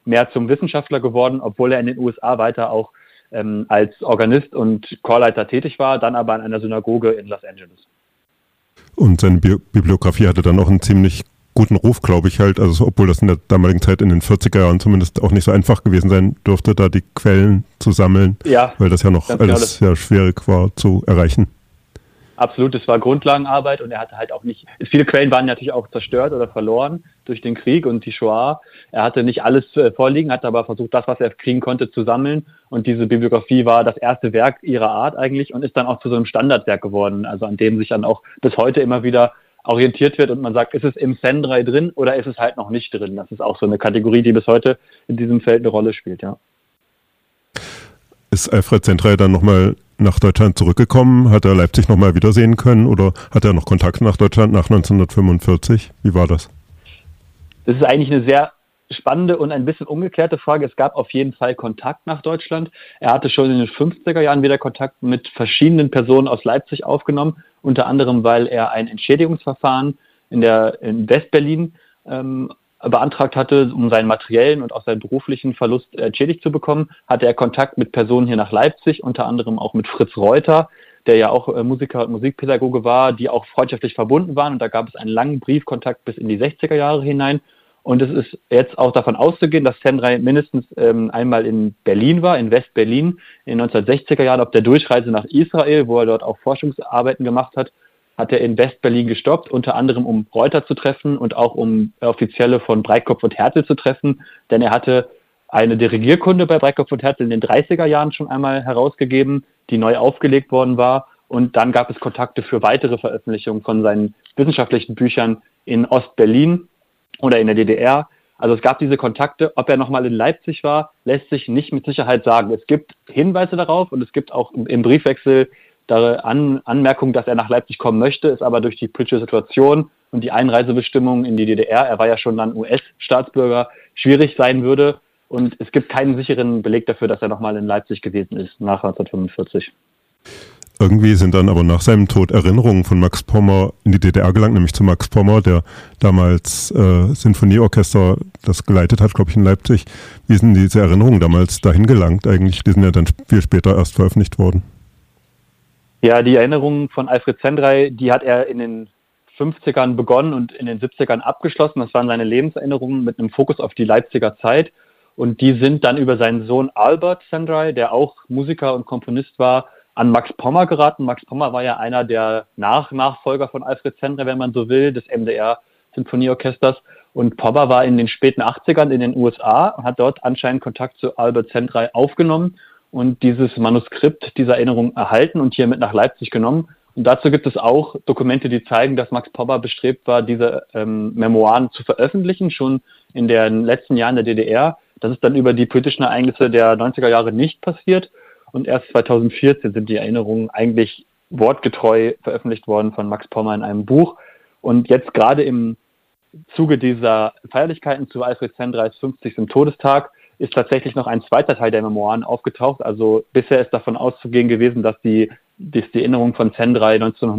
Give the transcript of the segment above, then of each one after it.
mehr zum Wissenschaftler geworden, obwohl er in den USA weiter auch als Organist und Chorleiter tätig war, dann aber an einer Synagoge in Los Angeles. Und seine Bibliografie hatte dann auch einen ziemlich guten Ruf, glaube ich halt, also obwohl das in der damaligen Zeit in den 40er Jahren zumindest auch nicht so einfach gewesen sein dürfte, da die Quellen zu sammeln, weil das ja noch alles sehr schwierig war zu erreichen. Absolut, es war Grundlagenarbeit und er hatte halt auch nicht, viele Quellen waren natürlich auch zerstört oder verloren durch den Krieg und die Shoah. Er hatte nicht alles vorliegen, hat aber versucht, das, was er kriegen konnte, zu sammeln, und diese Bibliografie war das erste Werk ihrer Art eigentlich und ist dann auch zu so einem Standardwerk geworden, also an dem sich dann auch bis heute immer wieder orientiert wird und man sagt, ist es im Sendrei drin oder ist es halt noch nicht drin? Das ist auch so eine Kategorie, die bis heute in diesem Feld eine Rolle spielt, ja. Ist Alfred Sendrei dann nochmal nach Deutschland zurückgekommen? Hat er Leipzig nochmal wiedersehen können oder hat er noch Kontakt nach Deutschland nach 1945? Wie war das? Das ist eigentlich eine sehr spannende und ein bisschen umgekehrte Frage. Es gab auf jeden Fall Kontakt nach Deutschland. Er hatte schon in den 50er Jahren wieder Kontakt mit verschiedenen Personen aus Leipzig aufgenommen, unter anderem, weil er ein Entschädigungsverfahren in Westberlin beantragt hatte, um seinen materiellen und auch seinen beruflichen Verlust entschädigt zu bekommen, hatte er Kontakt mit Personen hier nach Leipzig, unter anderem auch mit Fritz Reuter, der ja auch Musiker und Musikpädagoge war, die auch freundschaftlich verbunden waren, und da gab es einen langen Briefkontakt bis in die 60er Jahre hinein. Und es ist jetzt auch davon auszugehen, dass Sendrei mindestens einmal in Berlin war, in West-Berlin, in den 1960er Jahren auf der Durchreise nach Israel, wo er dort auch Forschungsarbeiten gemacht hat, hat er in West-Berlin gestoppt, unter anderem um Reuter zu treffen und auch um Offizielle von Breitkopf und Härtel zu treffen, denn er hatte eine Dirigierkunde bei Breitkopf und Härtel in den 30er Jahren schon einmal herausgegeben, die neu aufgelegt worden war, und dann gab es Kontakte für weitere Veröffentlichungen von seinen wissenschaftlichen Büchern in Ost-Berlin oder in der DDR. Also es gab diese Kontakte. Ob er nochmal in Leipzig war, lässt sich nicht mit Sicherheit sagen. Es gibt Hinweise darauf und es gibt auch im Briefwechsel Anmerkungen, dass er nach Leipzig kommen möchte, ist aber durch die politische Situation und die Einreisebestimmungen in die DDR, er war ja schon dann US-Staatsbürger, schwierig sein würde. Und es gibt keinen sicheren Beleg dafür, dass er nochmal in Leipzig gewesen ist nach 1945. Irgendwie sind dann aber nach seinem Tod Erinnerungen von Max Pommer in die DDR gelangt, nämlich zu Max Pommer, der damals Sinfonieorchester das geleitet hat, glaube ich, in Leipzig. Wie sind diese Erinnerungen damals dahin gelangt eigentlich? Die sind ja dann viel später erst veröffentlicht worden. Ja, die Erinnerungen von Alfred Sendrei, die hat er in den 50ern begonnen und in den 70ern abgeschlossen. Das waren seine Lebenserinnerungen mit einem Fokus auf die Leipziger Zeit. Und die sind dann über seinen Sohn Albert Sendrei, der auch Musiker und Komponist war, an Max Pommer geraten. Max Pommer war ja einer der Nachfolger von Alfred Sendrei, wenn man so will, des MDR-Sinfonieorchesters. Und Pommer war in den späten 80ern in den USA und hat dort anscheinend Kontakt zu Albert Sendrei aufgenommen und dieses Manuskript dieser Erinnerung erhalten und hier mit nach Leipzig genommen. Und dazu gibt es auch Dokumente, die zeigen, dass Max Pommer bestrebt war, diese Memoiren zu veröffentlichen, schon in den letzten Jahren der DDR. Das ist dann über die politischen Ereignisse der 90er Jahre nicht passiert. Und erst 2014 sind die Erinnerungen eigentlich wortgetreu veröffentlicht worden von Max Pommer in einem Buch. Und jetzt gerade im Zuge dieser Feierlichkeiten zu Alfred Sendrais 50. Todestag ist tatsächlich noch ein zweiter Teil der Memoiren aufgetaucht. Also bisher ist davon auszugehen gewesen, dass die Erinnerungen von Sendrei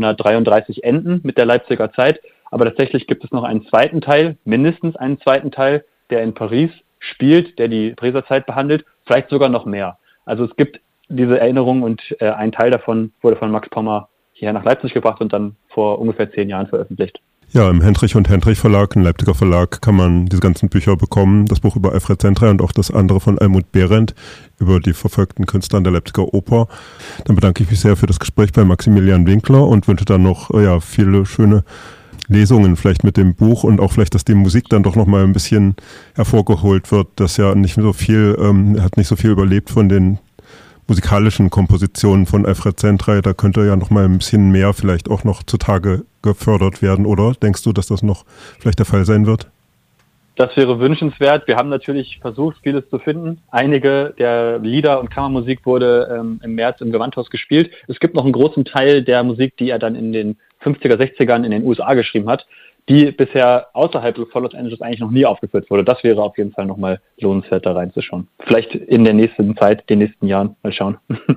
1933 enden mit der Leipziger Zeit. Aber tatsächlich gibt es noch einen zweiten Teil, mindestens einen zweiten Teil, der in Paris spielt, der die Pariser Zeit behandelt, vielleicht sogar noch mehr. Also es gibt diese Erinnerungen und ein Teil davon wurde von Max Pommer hierher nach Leipzig gebracht und dann vor ungefähr 10 Jahren veröffentlicht. Ja, im Hendrich und Hendrich Verlag, ein Leipziger Verlag, kann man diese ganzen Bücher bekommen. Das Buch über Alfred Sendrei und auch das andere von Almut Behrendt über die verfolgten Künstler an der Leipziger Oper. Dann bedanke ich mich sehr für das Gespräch bei Maximilian Winkler und wünsche dann noch viele schöne Lesungen vielleicht mit dem Buch und auch vielleicht, dass die Musik dann doch nochmal ein bisschen hervorgeholt wird, dass ja nicht so viel, hat nicht so viel überlebt von den musikalischen Kompositionen von Alfred Sendrei, da könnte ja noch mal ein bisschen mehr vielleicht auch noch zutage gefördert werden, oder? Denkst du, dass das noch vielleicht der Fall sein wird? Das wäre wünschenswert. Wir haben natürlich versucht, vieles zu finden. Einige der Lieder und Kammermusik wurde im März im Gewandhaus gespielt. Es gibt noch einen großen Teil der Musik, die er dann in den 50er, 60ern in den USA geschrieben hat, die bisher außerhalb von Los Angeles eigentlich noch nie aufgeführt wurde. Das wäre auf jeden Fall nochmal lohnenswert, da reinzuschauen. Vielleicht in der nächsten Zeit, den nächsten Jahren, mal schauen.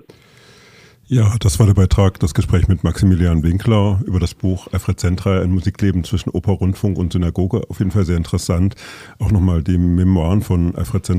Ja, das war der Beitrag, das Gespräch mit Maximilian Winkler über das Buch Alfred Sendrei, ein Musikleben zwischen Oper, Rundfunk und Synagoge. Auf jeden Fall sehr interessant. Auch nochmal die Memoiren von Alfred Sendrei